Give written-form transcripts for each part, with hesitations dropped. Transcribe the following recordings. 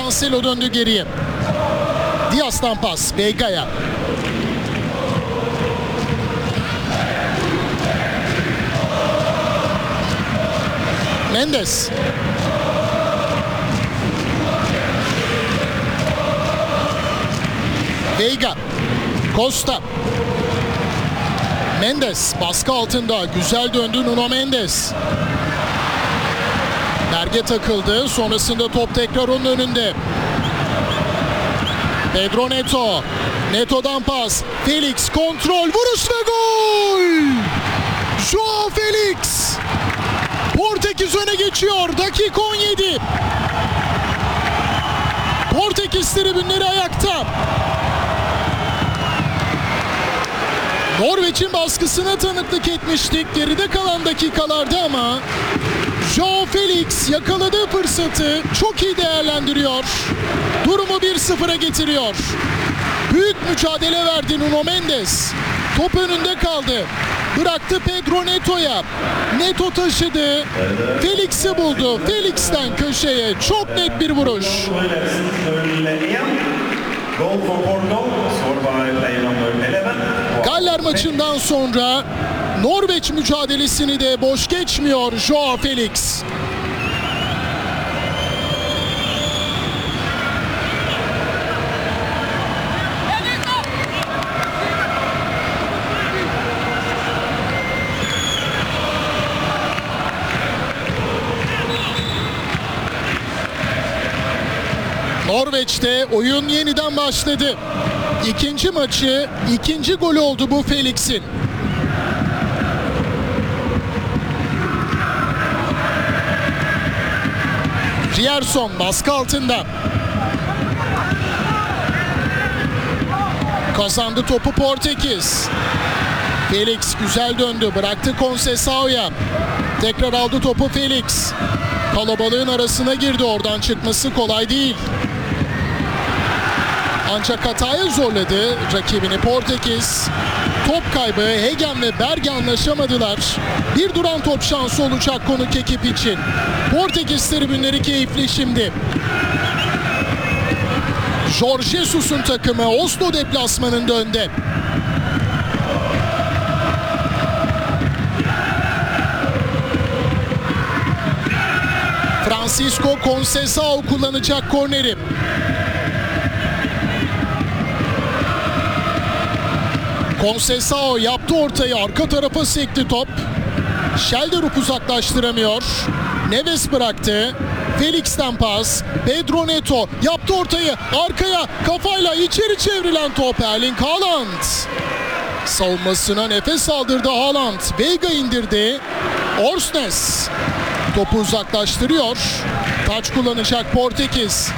Cancelo döndü geriye. Diaz'dan pas Veiga'ya. Mendes. Veiga. Costa. Mendes baskı altında. Güzel döndü Nuno Mendes. Berge takıldı. Sonrasında top tekrar onun önünde. Pedro Neto. Neto'dan pas. Felix kontrol. Vuruş ve gol! Joao Felix. Portekiz öne geçiyor. Dakika 17. Portekiz tribünleri ayakta. Norveç'in baskısına tanıklık etmiştik geride kalan dakikalarda ama Joao Felix yakaladığı fırsatı çok iyi değerlendiriyor. Durumu 1-0'a getiriyor. Büyük mücadele verdi Nuno Mendes. Top önünde kaldı. Bıraktı Pedro Neto'ya. Neto taşıdı. Felix'i buldu. Felix'ten köşeye çok net bir vuruş. Galler maçından sonra Norveç mücadelesini de boş geçmiyor Joao Felix. Norveç'te oyun yeniden başladı. İkinci maçı, ikinci golü oldu bu Felix'in. Rierson baskı altında. Kazandı topu Portekiz. Felix güzel döndü, bıraktı Conceição'ya. Tekrar aldı topu Felix. Kalabalığın arasına girdi, oradan çıkması kolay değil. Ancak hataya zorladı rakibini Portekiz. Top kaybı, Hegen ve Berge anlaşamadılar. Bir duran top şansı olacak konuk ekip için. Portekiz tribünleri keyifli şimdi. Jorge Jesus'un takımı Oslo deplasmanında önde. Francisco Conceição kullanacak korneri. Conceição yaptı ortayı, arka tarafa sekti top. Schelderup uzaklaştıramıyor. Neves bıraktı. Felix'ten pas. Pedro Neto yaptı ortayı, arkaya kafayla içeri çevrilen top Erling Haaland. Savunmasına nefes aldırdı Haaland. Veiga indirdi. Orsnes topu uzaklaştırıyor. Taç kullanacak Portekiz.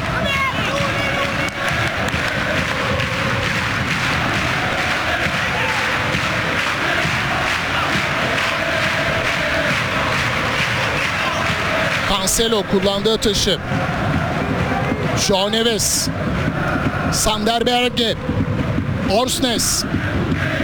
Cancelo kullandığı atışı. João Neves. Sander Berge. Orsnes.